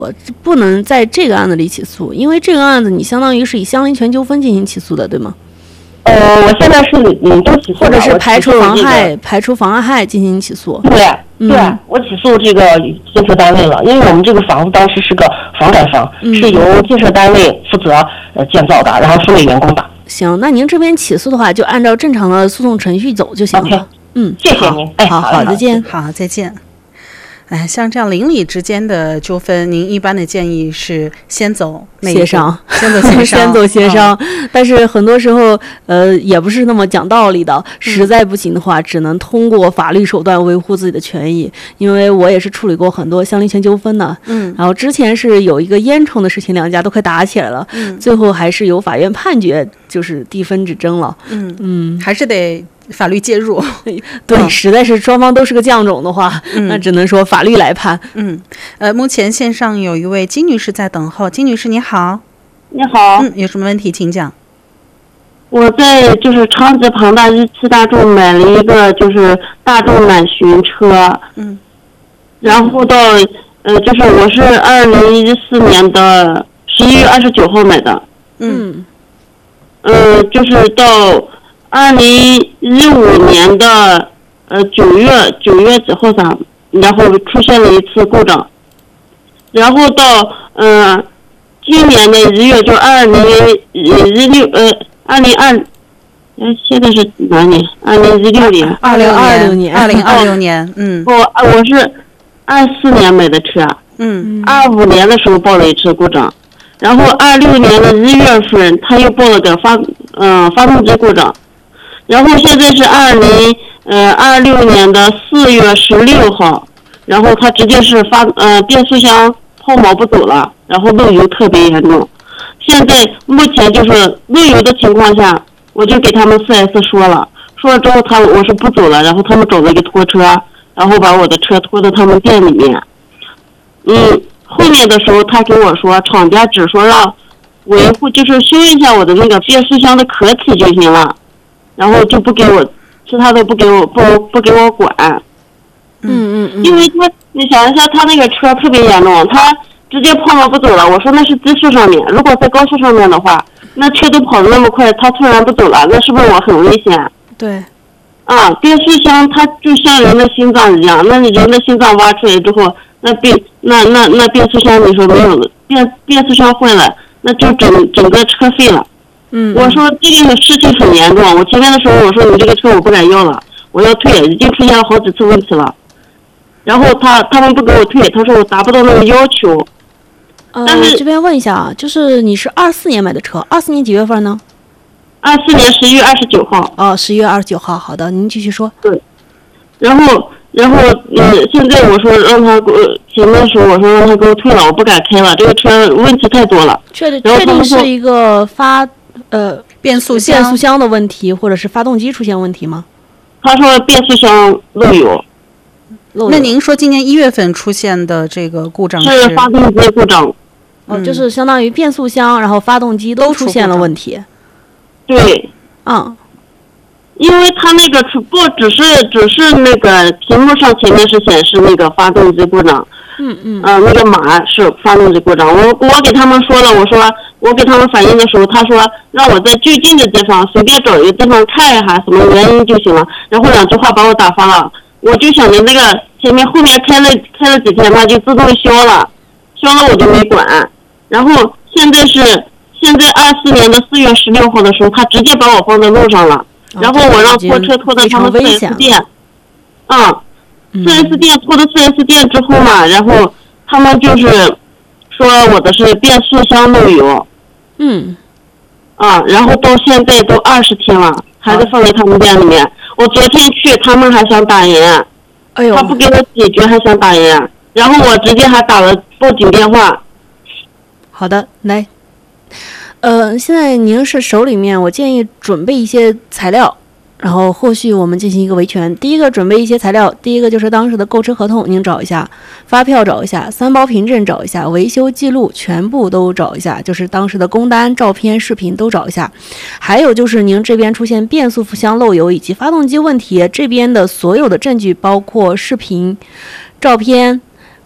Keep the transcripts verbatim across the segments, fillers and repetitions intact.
我不能在这个案子里起诉，因为这个案子你相当于是以相邻权纠纷进行起诉的，对吗？ 呃，我现在是嗯都起诉， 或者是排除妨害、 这个、 排除妨碍起行起诉。 对对、嗯，我起诉这个建设单位了，因为我们这个房子当时是个房改房，嗯、是由建设单位负责呃建造的，然后付给员工的。 行，那您这边起诉的话，就按照正常的诉讼程序走就行了。 Okay, 嗯， 谢谢您。哎， 好好，再见。 好，再见。哎，像这样邻里之间的纠纷，您一般的建议是先走协商， 先走协商， 先走协商。嗯、但是很多时候，呃，也不是那么讲道理的。实在不行的话，嗯、只能通过法律手段维护自己的权益。因为我也是处理过很多相邻权纠纷的。嗯。然后之前是有一个烟囱的事情，两家都快打起来了。嗯。最后还是由法院判决，就是地分之争了。 嗯嗯，还是得。法律介入， 对、嗯，实在是双方都是个犟种的话、嗯，那只能说法律来判。 嗯，呃，目前线上有一位金女士在等候，金女士你好。 你好。 嗯，有什么问题请讲。 我在就是长治庞大日汽大众买了一个就是大众揽巡车，嗯，然后到呃就是我是二零一四年的十一月二十九号买的，嗯，呃就是到。二零一五年的呃九月九月之后啥，然后出现了一次故障，然后到嗯、呃、今年的一月就二零一六呃二零二，哎现在是哪年？二零一六年。 二零二六年。二零二六年。嗯。 我我是二四年买的车。嗯。二五年的时候报了一次故障，然后二六年的一月份他又报了个发嗯、呃、发动机故障。然后现在是二零呃二六年的四月十六号，然后他直接是发呃变速箱抛锚不走了，然后漏油特别严重。现在目前就是漏油的情况下，我就给他们 四 S 说了，说了之后他我是不走了，然后他们找了一个拖车，然后把我的车拖到他们店里面。嗯，后面的时候他跟我说，厂家只说让维护就是修一下我的那个变速箱的壳体就行了。然后就不给我，其他的不给我不不给我管， 嗯嗯嗯， 因为他你想一下，他那个车特别严重，他直接抛锚不走了。我说那是低速上面，如果在高速上面的话，那车都跑得那么快，他突然不走了，那是不是我很危险？ 对， 啊，变速箱它就像人的心脏一样，那你人的心脏挖出来之后，那变那那那变速箱你说没有了，变变速箱坏了，那就整整个车废了。嗯，我说这个事情很严重，我前面的时候我说你这个车我不敢要了，我要退，已经出现了好几次问题了。然后他他们不给我退，他说我达不到那个要求。 呃，但是这边问一下啊，就是你是二四年买的车，二四年几月份呢？ 二四年十一月二十九号。 哦，十一月二十九号，好的，您继续说。 对，然后然后呃，现在我说让他给我前面的时候我说让他给我退了，我不敢开了，这个车问题太多了。 确定确定是一个发。呃， 变速箱变速箱的问题，或者是发动机出现问题吗？ 他说变速箱漏油。 那您说今年一月份出现的这个故障是发动机故障？ 哦、嗯，就是相当于变速箱，然后发动机都出现了问题。 对， 嗯， 因为他那个不只是只是那个屏幕上前面是显示那个发动机故障。 嗯嗯， 呃，那个码是发动机故障。我我给他们说了，我说我给他们反映的时候，他说让我在就近的地方随便找一个地方看一下什么原因就行了。然后两句话把我打发了。我就想着那个前面后面开了开了几天，它就自动消了，消了我就没管。然后现在是现在二四年的四月十六号的时候，他直接把我放在路上了。然后我让拖车拖到他们 四 S 店，啊。四 S 店拖到四 S 店之后嘛，然后他们就是说我的是变速箱漏油， 嗯， 啊，然后到现在都二十天了，还是放在他们店里面。我昨天去，他们还想打人， 哎呦， 他不给我解决还想打人，然后我直接还打了报警电话。 好的，来，呃，现在您是手里面，我建议准备一些材料。然后后续我们进行一个维权。第一个准备一些材料，第一个就是当时的购车合同，您找一下；发票找一下；三包凭证找一下；维修记录全部都找一下，就是当时的工单、照片、视频都找一下。还有就是您这边出现变速箱漏油以及发动机问题，这边的所有的证据，包括视频、照片、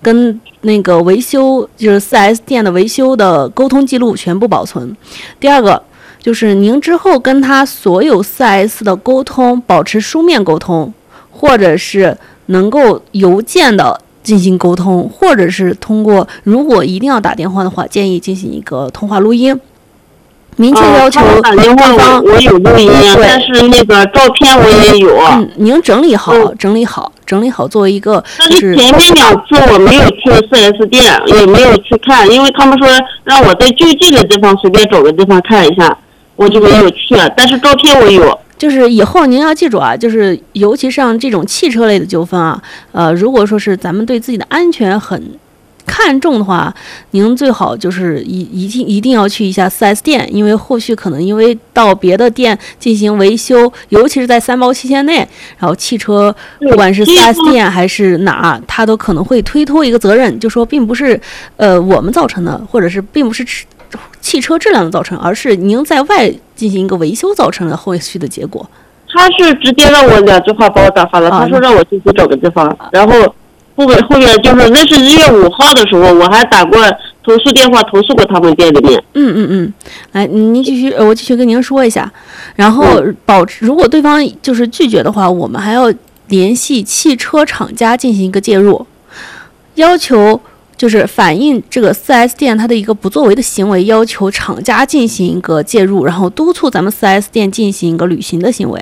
跟那个维修就是 四 S 店的维修的沟通记录全部保存。第二个就是您之后跟他所有 四 S 的沟通保持书面沟通，或者是能够邮件的进行沟通，或者是通过，如果一定要打电话的话，建议进行一个通话录音。明确要求打电话我我有录音，但是那个照片我也有。 嗯，您整理好，嗯、整理好，整理好，作为一个、就是。 但是前面两次我没有去 四 S 店，也没有去看，因为他们说让我在就近的地方随便找个地方看一下，我就没有去。但是照片我有。 就是以后您要记住啊，就是尤其像这种汽车类的纠纷啊，呃，如果说是咱们对自己的安全很看重的话，您最好就是一一定一定要去一下 四 S 店，因为后续可能因为到别的店进行维修，尤其是在三包期限内，然后汽车不管是 四 S 店还是哪，它都可能会推脱一个责任，就说并不是呃我们造成的，或者是并不是汽车质量的造成，而是您在外进行一个维修造成的后续的结果。 他是直接让我两句话把我打发了，啊、他说让我进去找个地方，啊、然后后面后面就是那是一月五号的时候，我还打过投诉电话投诉过他们店里面。 嗯嗯嗯，来，您继续，我继续跟您说一下。然后保持，如果对方就是拒绝的话，我们还要联系汽车厂家进行一个介入，要求。就是反映这个 四 S 店它的一个不作为的行为，要求厂家进行一个介入，然后督促咱们 四 S 店进行一个履行的行为。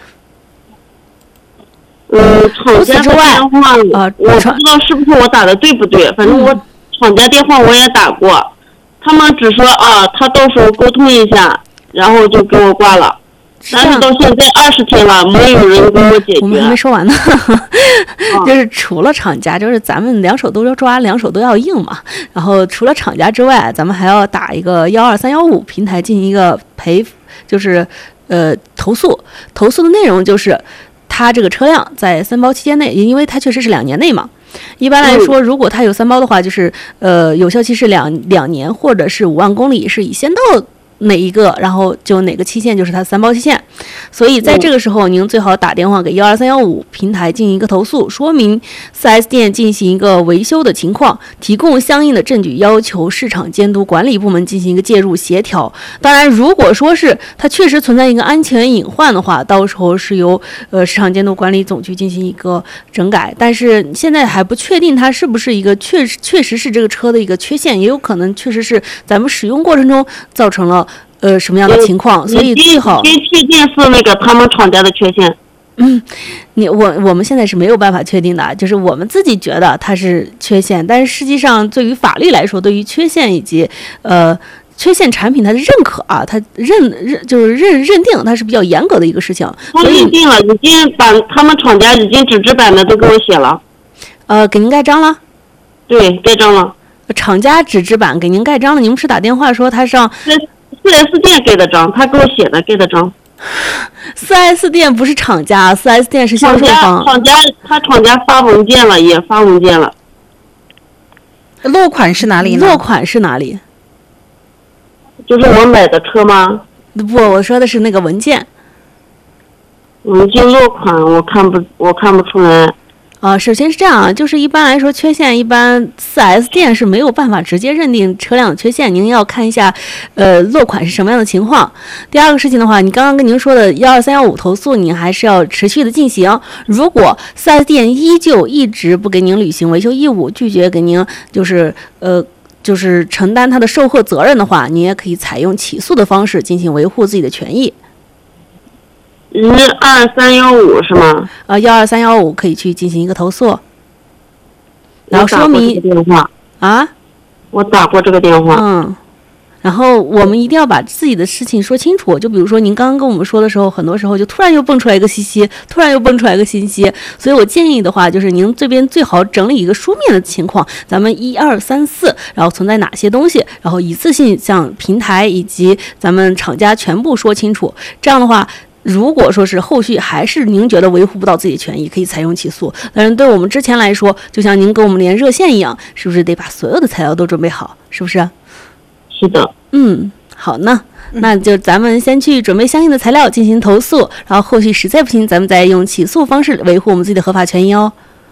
嗯，厂家的电话，呃，我不知道是不是我打的对不对，反正我厂家电话我也打过，他们只说啊，他到时候沟通一下，然后就给我挂了。但是到现在二十天了，没有人给我解决。 我们还没说完呢，就是除了厂家，就是咱们两手都要抓，两手都要硬嘛。然后除了厂家之外，咱们还要打一个幺二三幺五平台进行一个赔，就是呃投诉。投诉的内容就是他这个车辆在三包期间内，因为它确实是两年内嘛。一般来说，如果他有三包的话，就是呃有效期是两两年，或者是五万公里，是以先到哪一个，然后就哪个期限就是它三包期限。所以在这个时候，您最好打电话给幺二三幺五平台进行一个投诉，说明 四 S 店进行一个维修的情况，提供相应的证据，要求市场监督管理部门进行一个介入协调。当然，如果说是它确实存在一个安全隐患的话，到时候是由呃市场监督管理总局进行一个整改。但是现在还不确定它是不是一个确实确实是这个车的一个缺陷，也有可能确实是咱们使用过程中造成了呃什么样的情况，所以最好先确定是那个他们厂家的缺陷。 嗯，你我我们现在是没有办法确定的，就是我们自己觉得它是缺陷，但是实际上对于法律来说，对于缺陷以及呃缺陷产品它的认可啊，它认认就是认认定它是比较严格的一个事情。 他认定了，已经把他们厂家已经纸质版的都给我写了。 呃，给您盖章了？ 对，盖章了。 厂家纸质版给您盖章了，您不是打电话说他上四 S 店盖的章，他给我写的盖的章。 四 S 店不是厂家，四 S 店是销售方。 厂家他厂家发文件了，也发文件了。 落款是哪里呢？ 落款是哪里？ 就是我买的车吗？ 不，我说的是那个文件。 文件落款我看不，我看不出来。 啊，首先是这样啊，就是一般来说，缺陷一般 四 S 店是没有办法直接认定车辆的缺陷，您要看一下，呃，落款是什么样的情况。第二个事情的话，你刚刚跟您说的幺二三幺五投诉，您还是要持续的进行。如果 四 S 店依旧一直不给您履行维修义务，拒绝给您就是呃就是承担他的售后责任的话，你也可以采用起诉的方式进行维护自己的权益。 一二三幺五是吗？ 呃，幺二三幺五可以去进行一个投诉，然后说明电话啊， 我打过这个电话。 嗯，然后我们一定要把自己的事情说清楚。就比如说您刚刚跟我们说的时候，很多时候就突然又蹦出来一个信息，突然又蹦出来一个信息，所以我建议的话，就是您这边最好整理一个书面的情况，咱们一二三四，然后存在哪些东西，然后一次性向平台以及咱们厂家全部说清楚。这样的话，如果说是后续还是您觉得维护不到自己权益，可以采用起诉。但是对我们之前来说，就像您给我们连热线一样，是不是得把所有的材料都准备好？是不是？ 是的。 嗯，好呢，那就咱们先去准备相应的材料进行投诉，然后后续实在不行，咱们再用起诉方式维护我们自己的合法权益哦。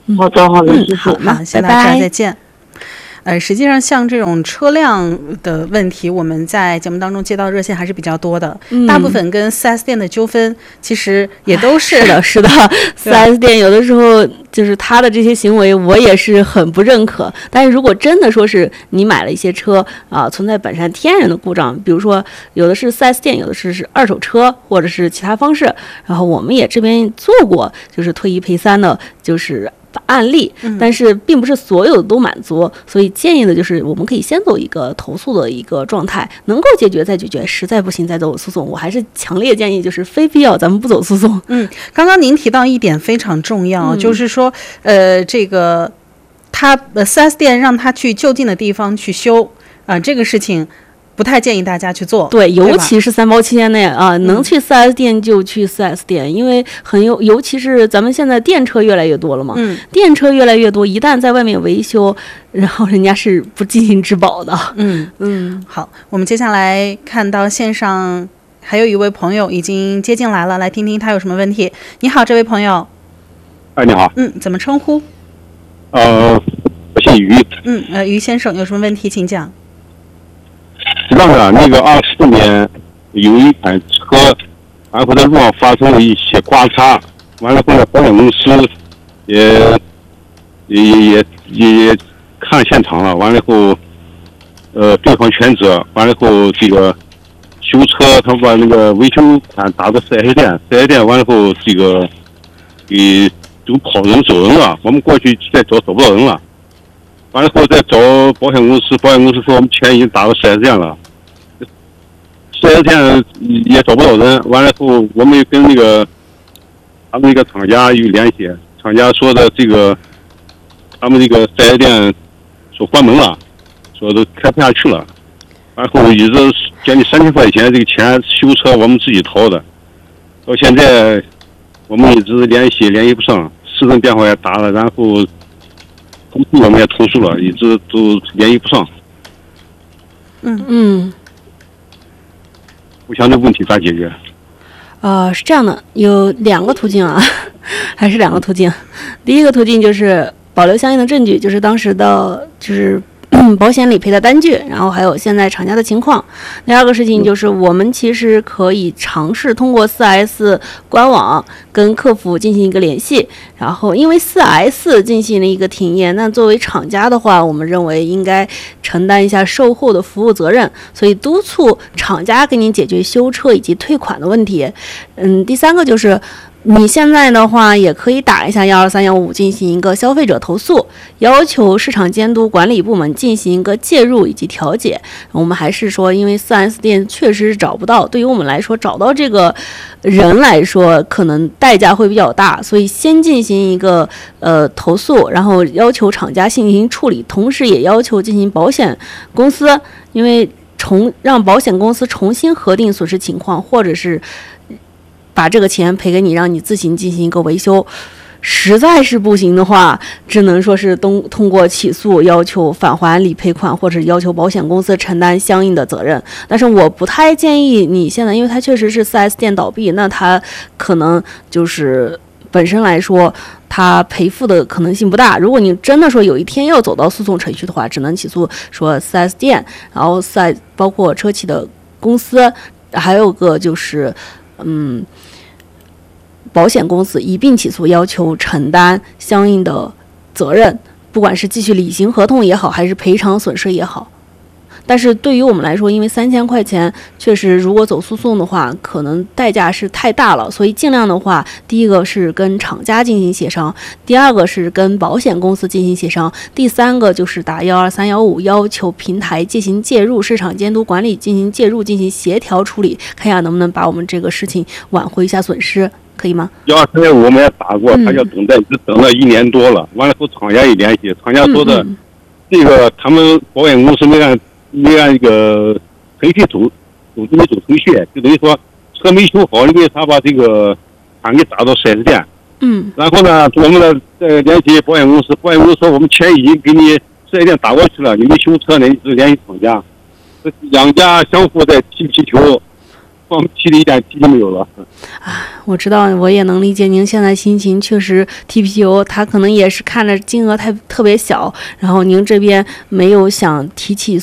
好的，好的，谢谢。 好，那谢谢大家，再见。呃，实际上像这种车辆的问题，我们在节目当中接到热线还是比较多的，嗯、大部分跟 四 S 店的纠纷其实也都是是的，是的。四 S 店有的时候就是他的这些行为，我也是很不认可。但是如果真的说是你买了一些车啊、呃，存在本身天然的故障，比如说有的是 四 S 店，有的是是二手车，或者是其他方式，然后我们也这边做过，就是退一赔三的，就是。案例，但是并不是所有的都满足，所以建议的就是我们可以先走一个投诉的一个状态，能够解决再解决，实在不行再走诉讼。我还是强烈建议，就是非必要咱们不走诉讼。 嗯，刚刚您提到一点非常重要，嗯、就是说，呃，这个他呃 四 S 店让他去就近的地方去修啊、呃，这个事情。不太建议大家去做， 对，尤其是三包期间内啊，能去 四 S 店就去 四 S 店，因为很有，尤其是咱们现在电车越来越多了嘛，嗯，电车越来越多，一旦在外面维修，然后人家是不进行质保的， 嗯嗯。好，我们接下来看到线上还有一位朋友已经接进来了，来听听他有什么问题。你好，这位朋友。 哎，你好。 嗯，怎么称呼？ 呃，我姓于。 嗯，呃，于先生有什么问题请讲。 是这样的，那个二四年有一款车，然后在路上发生了一些刮擦，完了后来保险公司也也也也也看现场了，完了后，呃，对方全责，完了后这个修车他把那个维修款打到 四 S 店， 四 S 店完了后这个给都跑人走人了，我们过去再找找不到人了。完了后再找保险公司，保险公司说我们钱已经打到 四 S 店了， 四 S 店也找不到人。完了后我们跟那个他们那个厂家有联系，厂家说的这个他们这个 四 S 店说关门了，说都开不下去了。然后一直将近三千块钱这个钱修车我们自己掏的，到现在我们一直联系联系不上，市政电话也打了，然后我们也投诉了，一直都联系不上。 嗯嗯， 我想这问题咋解决？ 呃，是这样的，有两个途径啊，还是两个途径。第一个途径就是保留相应的证据，就是当时的就是保险理赔的单据，然后还有现在厂家的情况。第二个事情就是我们其实可以尝试通过 四 S 官网跟客服进行一个联系，然后因为 四 S 进行了一个停业，那作为厂家的话，我们认为应该承担一下售后的服务责任，所以督促厂家给您解决修车以及退款的问题。嗯，第三个就是你现在的话也可以打一下幺二三幺五进行一个消费者投诉，要求市场监督管理部门进行一个介入以及调解。我们还是说，因为 四 S 店确实是找不到，对于我们来说找到这个人来说可能代价会比较大，所以先进行一个呃投诉，然后要求厂家进行处理，同时也要求进行保险公司，因为重让保险公司重新核定损失情况，或者是把这个钱赔给你，让你自行进行一个维修。实在是不行的话，只能说是通通过起诉要求返还理赔款，或者要求保险公司承担相应的责任。但是我不太建议你现在，因为它确实是 四 S 店倒闭，那它可能就是本身来说它赔付的可能性不大。如果你真的说有一天要走到诉讼程序的话，只能起诉说 四 S 店，然后四 S 包括车企的公司，还有个就是嗯，保险公司一并起诉，要求承担相应的责任，不管是继续履行合同也好，还是赔偿损失也好。但是对于我们来说，因为三千块钱确实如果走诉讼的话，可能代价是太大了，所以尽量的话，第一个是跟厂家进行协商，第二个是跟保险公司进行协商，第三个就是打幺二三幺五，要求平台进行介入，市场监督管理进行介入，进行协调处理，看一下能不能把我们这个事情挽回一下损失，可以吗？ 幺二三幺五我们也打过，他要等待，一直等了一年多了。完了后厂家也联系，厂家说的，嗯、这个他们保险公司没按没按一个程序走，走这么走程序，就等于说车没修好，因为他把这个款给打到 四 S 店。 嗯。然后呢，我们呢再联系保险公司，保险公司说我们钱已经给你四 S 店打过去了，你没修车呢，你只联系厂家，这两家相互在踢皮球。 帮我们提的一点提都没有了。 啊，我知道，我也能理解您现在心情，确实 T P O 它可能也是看着金额太特别小，然后您这边没有想提起